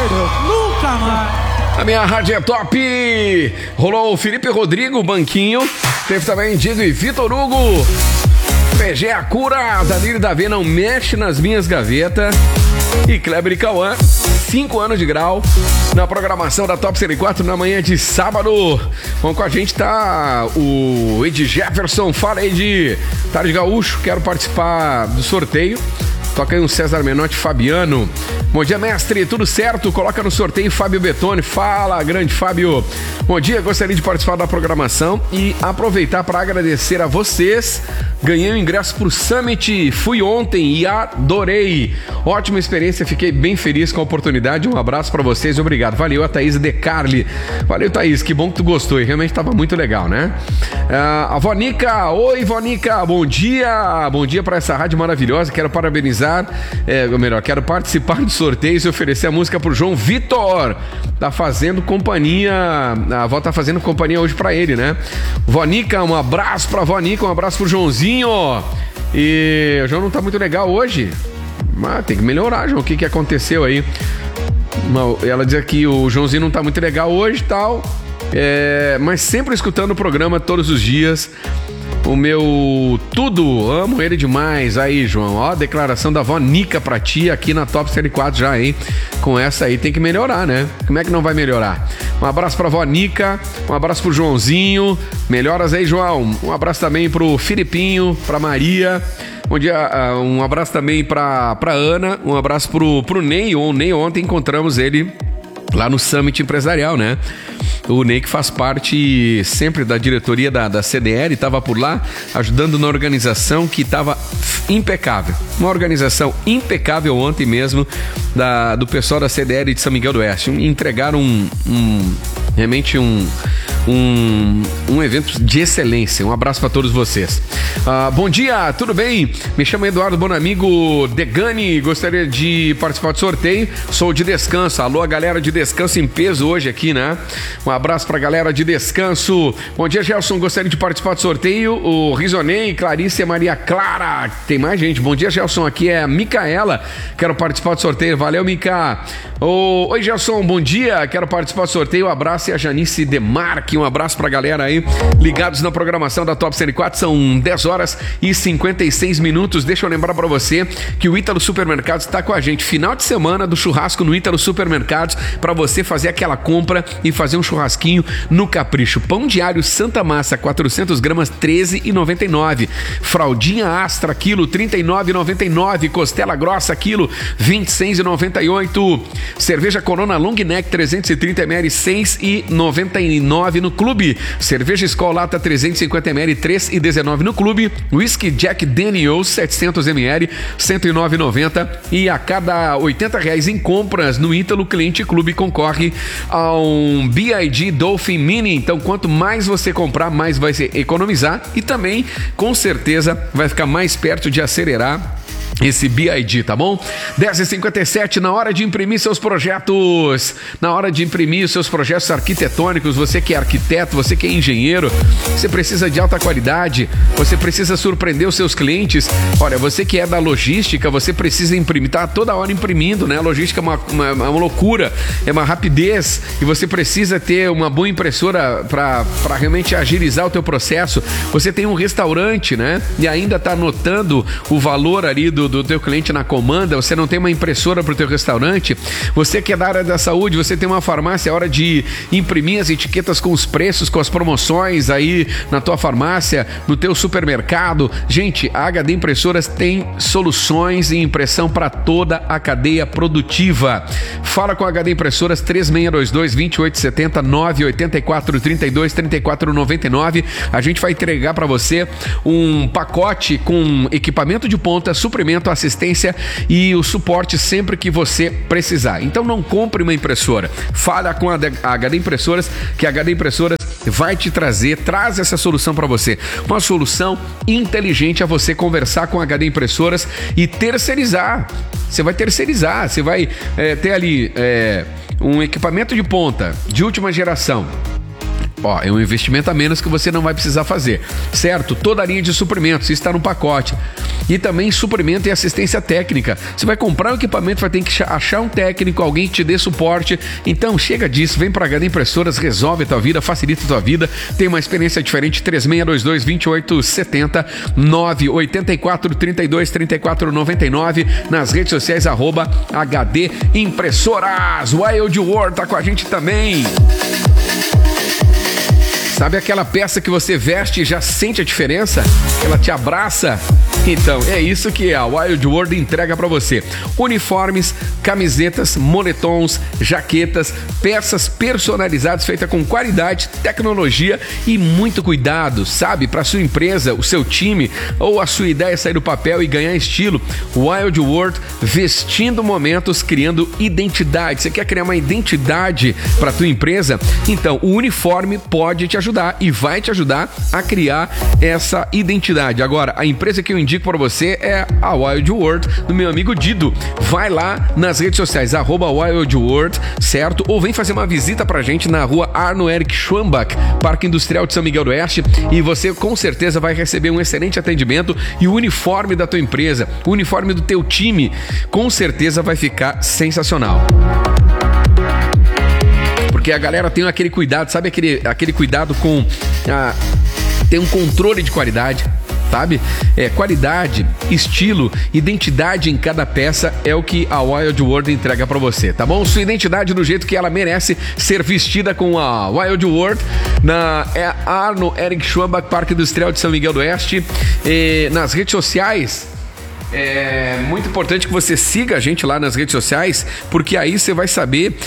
perdeu. Nunca mais. A minha rádio é top. Rolou o Felipe Rodrigo, banquinho. Teve também Diego e Vitor Hugo. PG a cura. Danilo e Davi não mexe nas minhas gavetas. E Kleber e Cauã, 5 anos de grau. Na programação da Top 104 na manhã de sábado. Bom, com a gente tá o Ed Jefferson. Fala, Ed. Tarde Gaúcho, quero participar do sorteio. Toca aí um César Menotti Fabiano. Bom dia, mestre, tudo certo? Coloca no sorteio Fábio Betoni. Fala, grande Fábio. Bom dia, gostaria de participar da programação e aproveitar para agradecer a vocês. Ganhei o ingresso pro Summit, fui ontem e adorei. Ótima experiência, fiquei bem feliz com a oportunidade. Um abraço para vocês, obrigado. Valeu, a Thaís De Carli. Valeu, Thaís, que bom que tu gostou e realmente tava muito legal, né? A Vonica, oi Vonica, bom dia. Bom dia para essa rádio maravilhosa, quero parabenizar. Quero participar do sorteio e oferecer a música pro João Vitor. Tá fazendo companhia. A avó tá fazendo companhia hoje pra ele, né? Vonica, um abraço pra Vonica, um abraço pro Joãozinho. E o João não tá muito legal hoje. Mas tem que melhorar, João. O que aconteceu aí? Ela diz aqui, o Joãozinho não tá muito legal hoje e tal. Mas sempre escutando o programa todos os dias. O meu tudo, amo ele demais. Aí, João, ó, declaração da avó Nica pra ti aqui na Top 104 já, hein? Com essa aí tem que melhorar, né? Como é que não vai melhorar? Um abraço pra avó Nica, um abraço pro Joãozinho. Melhoras aí, João. Um abraço também pro Filipinho, pra Maria. Bom dia, um abraço também pra Ana, um abraço pro Ney. O Ney, ontem encontramos ele lá no Summit Empresarial, né? O Ney, que faz parte sempre da diretoria da CDL, estava por lá ajudando na organização, que estava impecável. Uma organização impecável ontem mesmo do pessoal da CDL de São Miguel do Oeste. Entregaram realmente um evento de excelência. Um abraço para todos vocês. Bom dia, tudo bem? Me chamo Eduardo Bonamigo Degani, gostaria de participar do sorteio. Sou de Descanso. Alô, a galera de Descanso em peso hoje aqui, né? Um abraço pra galera de Descanso. Bom dia, Gelson, gostaria de participar do sorteio. O Risonei, Clarice e Maria Clara. Tem mais gente. Bom dia, Gelson, aqui é a Micaela. Quero participar do sorteio. Valeu, Mica. Oi, Gelson, bom dia. Quero participar do sorteio. Um abraço e a Janice Demarque. Um abraço pra galera aí ligados na programação da Top 104. São 10 horas e 56 minutos. Deixa eu lembrar pra você que o Ítalo Supermercados está com a gente. Final de semana do churrasco no Ítalo Supermercados, pra você fazer aquela compra e fazer um churrasquinho no capricho. Pão diário Santa Massa, 400 gramas, R$13,99. Fraldinha Astra, quilo, R$39,99. Costela grossa, quilo, R$26,98. Cerveja Corona Long Neck, 330 ml, R$6,99 no clube. Cerveja Skol Lata, 350 ml, R$3,19 no clube. Whisky Jack Daniels, 700 ml, R$109,90. E a cada R$80 em compras no Ítalo, cliente clube concorre a um BYD Dolphin Mini. Então, quanto mais você comprar, mais vai se economizar e também, com certeza, vai ficar mais perto de acelerar esse BID, tá bom? 10h57, na hora de imprimir seus projetos, arquitetônicos. Você que é arquiteto, você que é engenheiro, você precisa de alta qualidade, você precisa surpreender os seus clientes. Olha, você que é da logística, você precisa imprimir, tá toda hora imprimindo, né? A logística é uma loucura, é uma rapidez, e você precisa ter uma boa impressora para realmente agilizar o teu processo. Você tem um restaurante, né? E ainda tá anotando o valor ali do teu cliente na comanda, você não tem uma impressora para o teu restaurante. Você que é da área da saúde, você tem uma farmácia, é hora de imprimir as etiquetas com os preços, com as promoções aí na tua farmácia, no teu supermercado. Gente, a HD Impressoras tem soluções em impressão para toda a cadeia produtiva. Fala com a HD Impressoras, 3622-2870, 984-32-3499. A gente vai entregar para você um pacote com equipamento de ponta, suprimento, assistência e o suporte sempre que você precisar. Então não compre uma impressora, fala com a HD Impressoras, que a HD Impressoras vai te traz essa solução para você, uma solução inteligente a você conversar com a HD Impressoras e terceirizar. Você vai terceirizar, você vai ter ali um equipamento de ponta, de última geração. Ó, é um investimento a menos que você não vai precisar fazer, certo? Toda a linha de suprimentos, isso está no pacote. E também suprimento e assistência técnica. Você vai comprar um equipamento, vai ter que achar um técnico, alguém que te dê suporte. Então chega disso, vem pra HD Impressoras, resolve a tua vida, facilita a tua vida. Tem uma experiência diferente. 3622-2870, 984-32-3499, nas redes sociais, @HD Impressoras. Wild World tá com a gente também. Sabe aquela peça que você veste e já sente a diferença? Ela te abraça? Então, é isso que a Wild World entrega pra você. Uniformes, camisetas, moletons, jaquetas, peças personalizadas feitas com qualidade, tecnologia e muito cuidado, sabe? Pra sua empresa, o seu time ou a sua ideia sair do papel e ganhar estilo. Wild World, vestindo momentos, criando identidade. Você quer criar uma identidade pra tua empresa? Então, o uniforme pode te ajudar e vai te ajudar a criar essa identidade. Agora, a empresa que eu indico para você é a Wild World, do meu amigo Dido. Vai lá nas redes sociais, @Wild World, certo? Ou vem fazer uma visita pra gente na rua Arno Erich Schwambach, Parque Industrial de São Miguel do Oeste, e você com certeza vai receber um excelente atendimento, e o uniforme da tua empresa, o uniforme do teu time, com certeza vai ficar sensacional. Porque a galera tem aquele cuidado, sabe aquele cuidado com tem um controle de qualidade, sabe? Qualidade, estilo, identidade em cada peça é o que a Wild World entrega pra você, tá bom? Sua identidade do jeito que ela merece ser vestida com a Wild World na Arno Erich Schwambach, Parque Industrial de São Miguel do Oeste. Nas redes sociais, é muito importante que você siga a gente lá nas redes sociais, porque aí você vai saber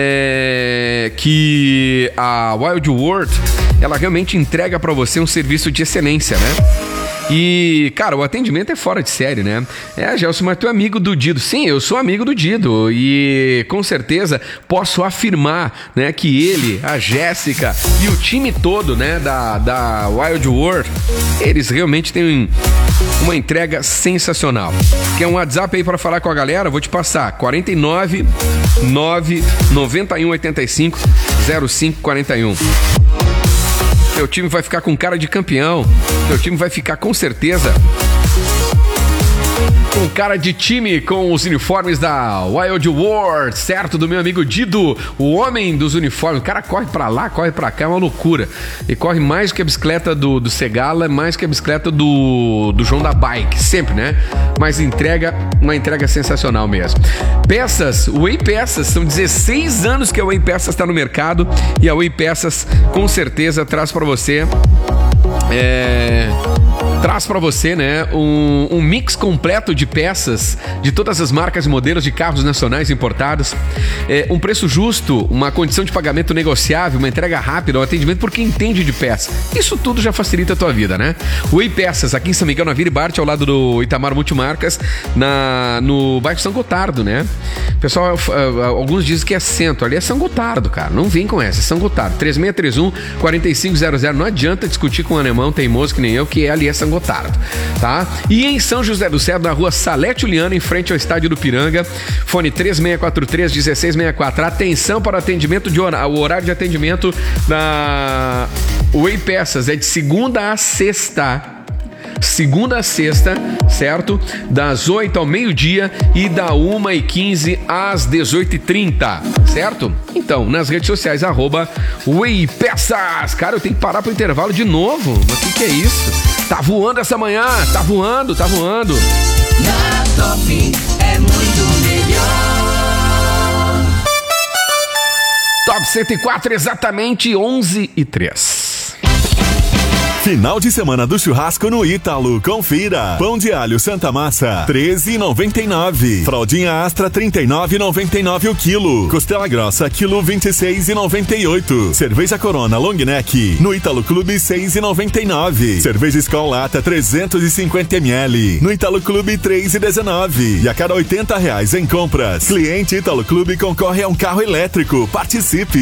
que a Wild World, ela realmente entrega pra você um serviço de excelência, né? E, cara, o atendimento é fora de série, né? Gelson, mas tu é amigo do Dido. Sim, eu sou amigo do Dido e com certeza posso afirmar, né, que ele, a Jéssica e o time todo, né, da Wild World, eles realmente têm uma entrega sensacional. Quer um WhatsApp aí pra falar com a galera? Vou te passar, 49 9 91 85 05 41. Teu time vai ficar com cara de campeão. Teu time vai ficar com certeza com cara de time com os uniformes da Wild World, certo? Do meu amigo Dido, o homem dos uniformes. O cara corre pra lá, corre pra cá, é uma loucura. E corre mais que a bicicleta do Segala, mais que a bicicleta do João da Bike, sempre, né? Mas uma entrega sensacional mesmo. Peças, Way Peças, são 16 anos que a Way Peças está no mercado e a Way Peças com certeza traz pra você né, um mix completo de peças de todas as marcas e modelos de carros nacionais importados, um preço justo, uma condição de pagamento negociável, uma entrega rápida, um atendimento por quem entende de peça. Isso tudo já facilita a tua vida, né? Way Peças, aqui em São Miguel, na Vila Bart, ao lado do Itamar Multimarcas, no bairro São Gotardo, né? Pessoal, alguns dizem que é centro, ali é São Gotardo, cara, não vem com essa, é São Gotardo, 3631-4500, não adianta discutir com um alemão teimoso que nem eu, que ali é São Gotardo, tá? E em São José do Cedro, na rua Salete Uliana, em frente ao estádio do Piranga, fone 3643-1664. Atenção para o atendimento o horário de atendimento da Way Peças é de segunda a sexta, certo? Das 8 ao meio-dia e da 1h15 às 18h30, certo? Então, nas redes sociais, @Way Peças. Cara, eu tenho que parar pro intervalo de novo. Mas o que é isso? Tá voando essa manhã, tá voando. Na Top é muito melhor. Top 104, exatamente 11h03. Final de semana do churrasco no Ítalo. Confira. Pão de alho Santa Massa, R$13,99. Fraldinha Astra, R$39,99 o quilo. Costela grossa, quilo R$26,98. Cerveja Corona Long Neck, no Ítalo Clube, R$6,99. Cerveja Skol Lata, 350 ml. No Ítalo Clube, R$3,19. E a cada R$80 em compras, cliente Ítalo Clube concorre a um carro elétrico. Participe.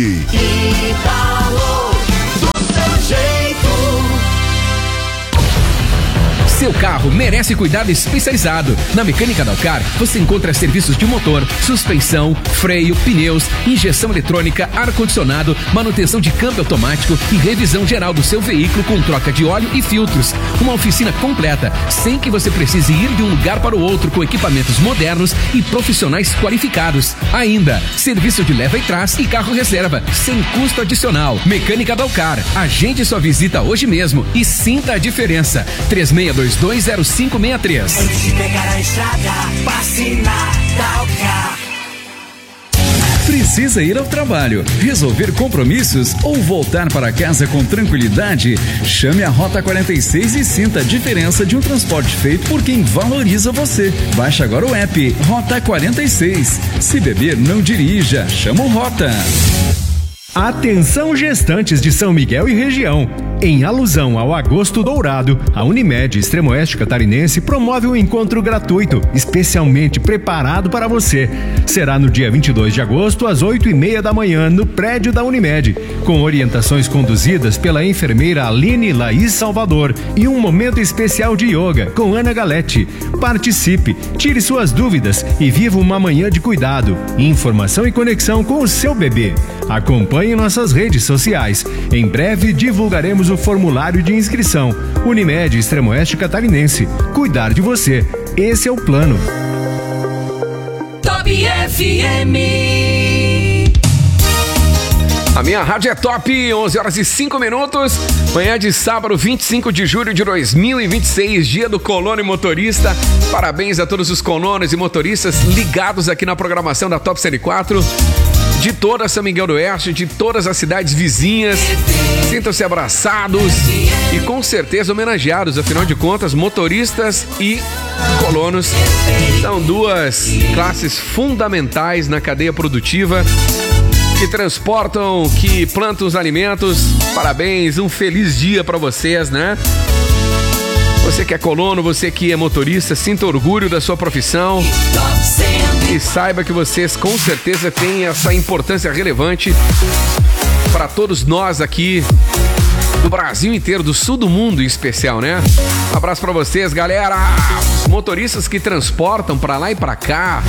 Ítalo, do seu jeito. Seu carro merece cuidado especializado. Na Mecânica Dalcar, você encontra serviços de motor, suspensão, freio, pneus, injeção eletrônica, ar-condicionado, manutenção de câmbio automático e revisão geral do seu veículo com troca de óleo e filtros. Uma oficina completa, sem que você precise ir de um lugar para o outro, com equipamentos modernos e profissionais qualificados. Ainda, serviço de leva e trás e carro reserva, sem custo adicional. Mecânica Dalcar. Agende sua visita hoje mesmo e sinta a diferença. 36220563. Antes de pegar a estrada, passe na Dalcar. Precisa ir ao trabalho, resolver compromissos ou voltar para casa com tranquilidade? Chame a Rota 46 e sinta a diferença de um transporte feito por quem valoriza você. Baixe agora o app Rota 46. Se beber, não dirija. Chama o Rota. Atenção, gestantes de São Miguel e região. Em alusão ao Agosto Dourado, a Unimed Extremo-Oeste Catarinense promove um encontro gratuito, especialmente preparado para você. Será no dia 22 de agosto, às 8h30 da manhã, no prédio da Unimed, com orientações conduzidas pela enfermeira Aline Laís Salvador e um momento especial de yoga com Ana Galete. Participe, tire suas dúvidas e viva uma manhã de cuidado, informação e conexão com o seu bebê. Acompanhe nossas redes sociais. Em breve divulgaremos o formulário de inscrição. Unimed Extremo-Oeste Catarinense. Cuidar de você. Esse é o plano. Top FM. A minha rádio é top, 11h05. Manhã de sábado, 25 de julho de 2026, dia do colono e motorista. Parabéns a todos os colonos e motoristas ligados aqui na programação da Top 104. De toda São Miguel do Oeste, de todas as cidades vizinhas. Sintam-se abraçados e com certeza homenageados. Afinal de contas, motoristas e colonos são duas classes fundamentais na cadeia produtiva que transportam, que plantam os alimentos. Parabéns, um feliz dia para vocês, né? Você que é colono, você que é motorista, sinta orgulho da sua profissão e saiba que vocês com certeza têm essa importância relevante para todos nós aqui do Brasil inteiro, do sul do mundo em especial, né? Um abraço para vocês, galera! Os motoristas que transportam para lá e para cá.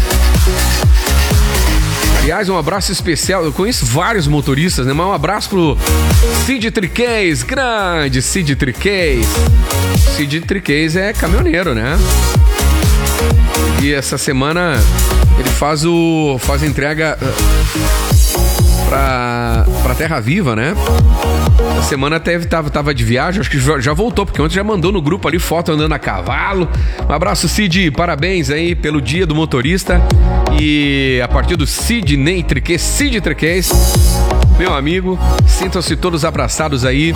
Aliás, um abraço especial, eu conheço vários motoristas, né? Mas um abraço pro Cid Triquez, grande Cid Triquez. Cid Triquez é caminhoneiro, né? E essa semana ele faz entrega pra Terra Viva, né? Essa semana tava de viagem, acho que já voltou, porque ontem já mandou no grupo ali foto andando a cavalo. Um abraço, Cid, parabéns aí pelo dia do motorista. E a partir do Cid Triquez, meu amigo, sintam-se todos abraçados aí.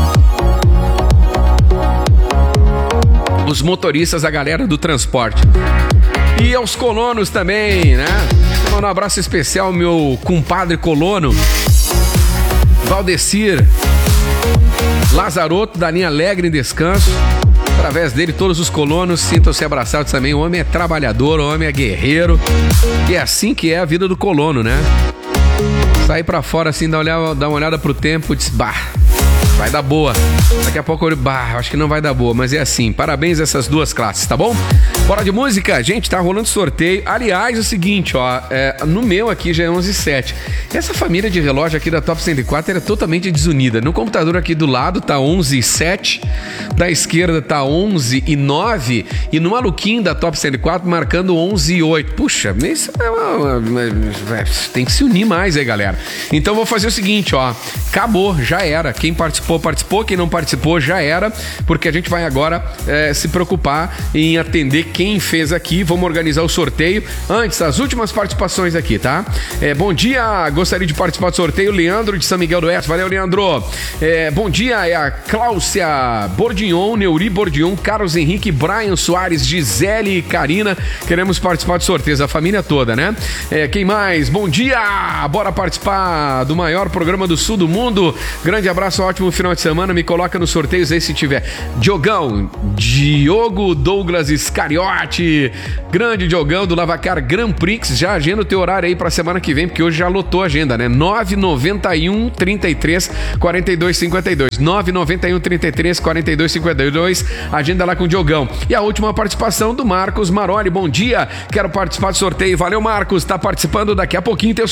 Os motoristas, a galera do transporte. E aos colonos também, né? Um abraço especial ao meu compadre colono, Valdecir Lazarotto, da linha Alegre em Descanso. Através dele, todos os colonos sintam-se abraçados também. O homem é trabalhador, o homem é guerreiro. E é assim que é a vida do colono, né? Sair pra fora assim, dar uma olhada pro tempo e diz, bah, vai dar boa. Daqui a pouco eu acho que não vai dar boa, mas é assim. Parabéns a essas duas classes, tá bom? Bora de música? Gente, tá rolando sorteio. Aliás, é o seguinte, ó, no meu aqui já é 11h07. Essa família de relógio aqui da Top 104 era totalmente desunida. No computador aqui do lado tá 11h07, da esquerda tá 11h09 e no maluquinho da Top 104 marcando 11h08. Puxa, isso tem que se unir mais aí, galera. Então vou fazer o seguinte, ó, acabou, já era. Quem participou, quem não participou já era, porque a gente vai agora se preocupar em atender quem fez aqui. Vamos organizar o sorteio. Antes, as últimas participações aqui, tá? Bom dia, gostaria de participar do sorteio. Leandro de São Miguel do Oeste, valeu, Leandro. Bom dia, é a Cláudia Bordignon, Neuri Bordignon, Carlos Henrique, Brian Soares, Gisele e Karina. Queremos participar do sorteio, a família toda, né? Quem mais? Bom dia, bora participar do maior programa do sul do mundo. Grande abraço, ótimo final de semana. Me coloca nos sorteios aí se tiver. Diogo Douglas Iscariote, Camarote. Grande Diogão do Lavacar Grand Prix. Já agenda o teu horário aí pra semana que vem, porque hoje já lotou a agenda, né? 991 33 42 52. 991 33 42 52. Agenda lá com o Diogão. E a última participação do Marcos Maroli. Bom dia, quero participar do sorteio. Valeu, Marcos. Tá participando daqui a pouquinho.